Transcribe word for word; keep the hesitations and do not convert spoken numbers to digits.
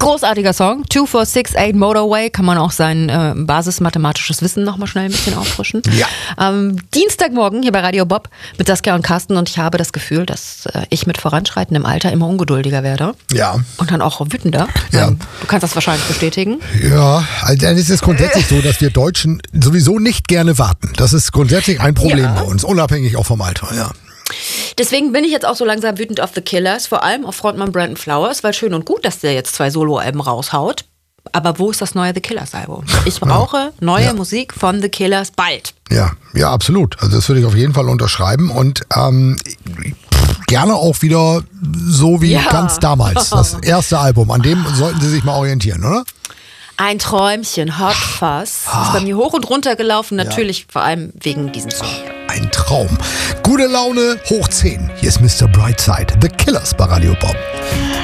Großartiger Song. two four six eight Motorway. Kann man auch sein äh, basismathematisches Wissen nochmal schnell ein bisschen auffrischen. Ja. Ähm, Dienstagmorgen hier bei Radio Bob mit Saskia und Carsten. Und ich habe das Gefühl, dass äh, ich mit voranschreitendem Alter immer ungeduldiger werde. Ja. Und dann auch wütender. Ja. Ähm, du kannst das wahrscheinlich bestätigen. Ja, also es ist grundsätzlich so, dass wir Deutschen sowieso nicht gerne warten. Das ist grundsätzlich ein Problem Ja. bei uns, unabhängig auch vom Alter, ja. Deswegen bin ich jetzt auch so langsam wütend auf The Killers, vor allem auf Frontmann Brandon Flowers, weil schön und gut, dass der jetzt zwei Soloalben raushaut. Aber wo ist das neue The Killers Album? Ich brauche neue Ja. Musik von The Killers bald. Ja, ja, absolut. Also das würde ich auf jeden Fall unterschreiben und ähm, gerne auch wieder so wie Ja. ganz damals. Das erste Album, an dem sollten Sie sich mal orientieren, oder? Ein Träumchen, Hot Fuzz, ist bei mir hoch und runter gelaufen, natürlich vor allem wegen diesem Song. Ein Traum. Gute Laune, hoch zehn. Hier ist Mister Brightside, The Killers bei Radio Bob.